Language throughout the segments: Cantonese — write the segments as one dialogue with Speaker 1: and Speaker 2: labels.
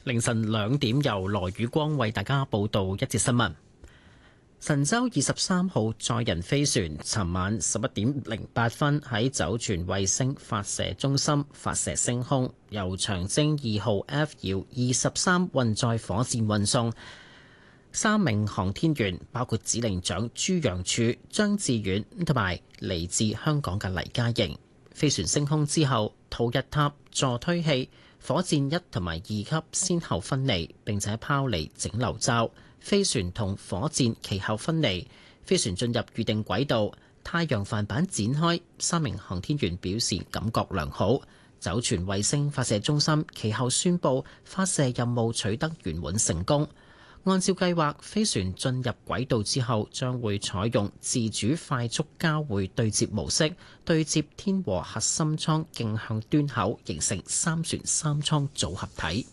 Speaker 1: 凌晨2點，由羅宇光為大家報道一節新聞。神舟23號載人飛船尋晚11:08喺酒泉衛星發射中心發射升空，由長征2號 F 遙23運載火箭運送。3名航天員包括指令長朱楊柱、張志遠同埋嚟自香港嘅黎嘉瑩。飛船升空之後，逃逸塔、助推器、火箭1同埋2級先後分離，並且拋離整流罩。飛船同火箭其後分離，飛船進入預定軌道，太陽帆板展開。3名航天員表示感覺良好。酒泉衛星發射中心其後宣布發射任務取得圓滿成功。按照計劃，飛船進入軌道之後，將會採用自主快速交會對接模式，對接天和核心艙徑向端口，形成3船3艙組合體。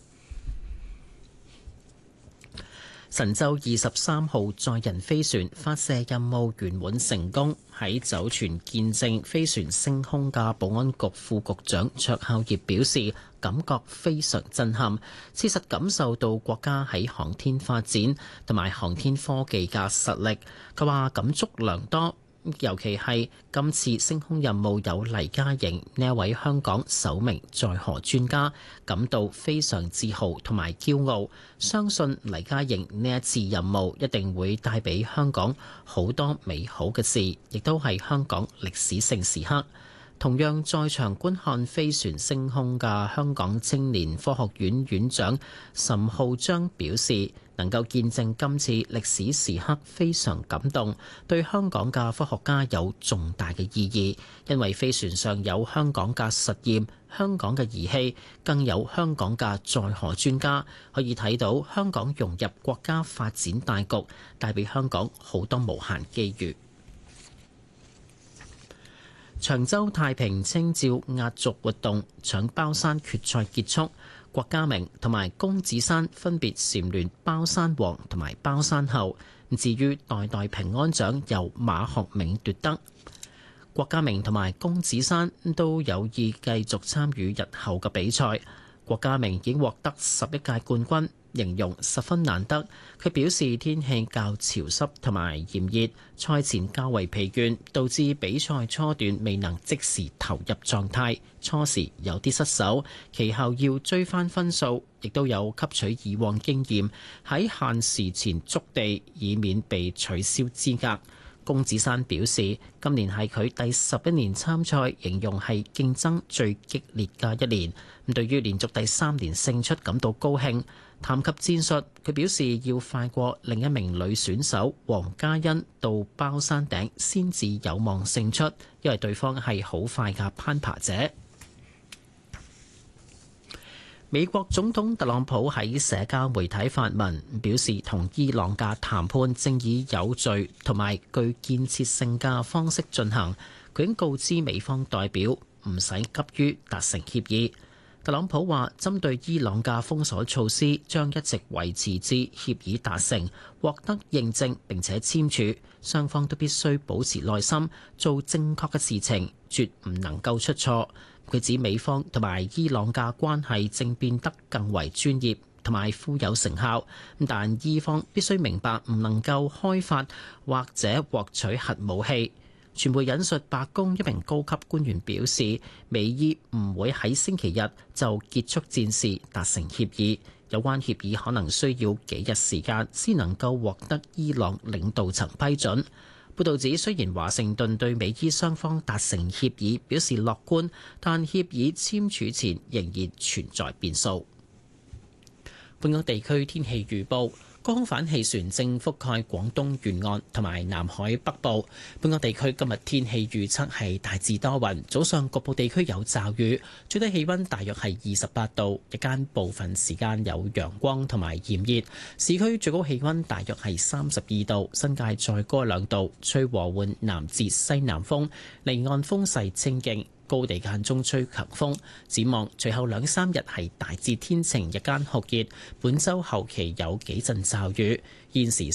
Speaker 1: 神舟23號載人飛船發射任務圓滿成功，喺酒泉見證飛船升空嘅保安局副局長卓孝業表示，感覺非常震撼，切實感受到國家喺航天發展同埋航天科技嘅實力。佢話感觸良多，尤其係今次升空任務有黎嘉瑩呢一位香港首名載荷專家，感到非常自豪同埋驕傲。相信黎嘉瑩呢一次任務一定會帶俾香港好多美好嘅事，亦都係香港歷史性時刻。同樣在場觀看飛船升空嘅香港青年科學院院長岑浩章表示，能夠見證今次歷史時刻非常感動，對香港嘅科學家有重大嘅意義，因為飛船上有香港嘅實驗、香港嘅儀器，更有香港嘅載荷專家，可以睇到香港融入國家發展大局，帶俾香港好多無限機遇。長洲太平清醮壓軸活動搶包山決賽結束，郭家明同埋龔子珊分別蟬聯包山王同埋包山后。至於代代平安獎由馬學明奪得，郭家明同埋龔子珊都有意繼續參與日後嘅比賽。郭家明已經獲得11屆冠軍，形容十分難得。佢表示天氣較潮濕同埋炎熱，賽前較為疲倦，導致比賽初段未能即時投入狀態，初時有啲失手，其後要追翻分數，亦都有吸取以往經驗，喺限時前築地，以免被取消資格。龔子珊表示，今年係佢第11年參賽，形容係競爭最激烈嘅一年。咁對於連續第3年勝出感到高興。談及戰術，佢表示要快過另一名女選手黃嘉欣到包山頂先至有望勝出，因為對方係好快嘅攀爬者。美國總統特朗普喺社交媒體發文，表示同伊朗嘅談判正以有序同埋具建設性嘅方式進行。佢已經告知美方代表唔使急於達成協議。特朗普話，針對伊朗嘅封鎖措施將一直維持至協議達成、獲得認證並且簽署，雙方都必須保持耐心，做正確嘅事情，絕唔能夠出錯。佢指美方同埋伊朗嘅關係正變得更為專業同埋富有成效，但伊方必須明白唔能夠開發或者獲取核武器。傳媒引述白宮一名高級官員表示，美伊唔會喺星期日就結束戰事達成協議，有關協議可能需要幾日時間先能夠獲得伊朗領導層批准。報導指，雖然華盛頓對美伊雙方達成協議表示樂觀，但協議簽署前仍然存在變數。本港地區天氣預報。高空反氣旋正覆蓋廣東沿岸同埋南海北部。本港地區今日天氣預測係大致多雲，早上局部地區有驟雨，最低氣溫大約係28度，日間部分時間有陽光同埋炎熱。市區最高氣溫大約係32度，新界再高2度，吹和緩南至西南風，離岸風勢清勁。高地間中吹強風，展望隨後2-3日係大致天晴，日間酷熱。本週後期有幾陣驟雨。現時